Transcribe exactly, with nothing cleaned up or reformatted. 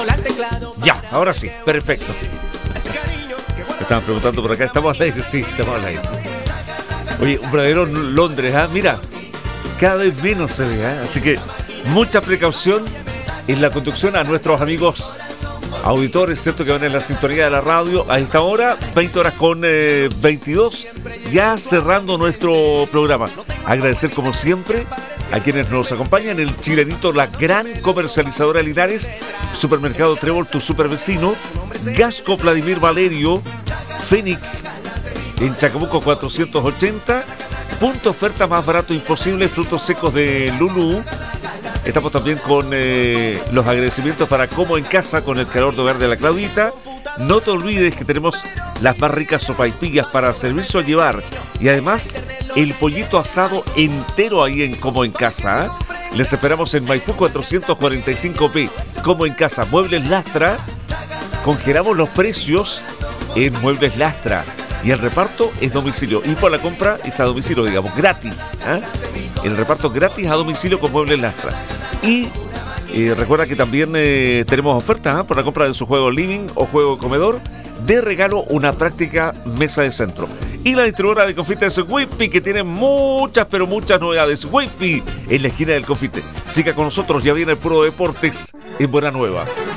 Ya, ahora sí, perfecto. Me estaban preguntando por acá, ¿estamos al aire? Sí, estamos al aire. Oye, un verdadero Londres, ¿ah? Mira, cada vez menos se ve, ¿ah? Así que mucha precaución en la conducción a nuestros amigos auditores, ¿cierto? Que van en la sintonía de la radio a esta hora, veinte horas con eh, veintidós, ya cerrando nuestro programa. Agradecer como siempre a quienes nos acompañan, el Chilenito, la gran comercializadora Linares, Supermercado Trébol, tu super vecino, Gasco Vladimir Valerio, Fénix, en Chacabuco cuatrocientos ochenta, punto oferta más barato imposible, frutos secos de Lulú. Estamos también con eh, los agradecimientos para Como en Casa, con el calor de hogar de la Claudita. No te olvides que tenemos las más ricas sopaipillas para servicio a llevar. Y además, el pollito asado entero ahí en Como en Casa, ¿eh? Les esperamos en Maipú cuatrocientos cuarenta y cinco B. Como en Casa, Muebles Lastra. Congelamos los precios en Muebles Lastra. Y el reparto es domicilio. Y por la compra es a domicilio, digamos, gratis, ¿eh? El reparto gratis a domicilio con Muebles Lastra. Y eh, recuerda que también eh, tenemos ofertas, ¿eh? Por la compra de su juego living o juego comedor. De regalo, una práctica mesa de centro. Y la distribuidora de confites Whippy, que tiene muchas, pero muchas novedades. Whippy, en la esquina del confite. Siga con nosotros, ya viene el Puro Deportes en Buena Nueva.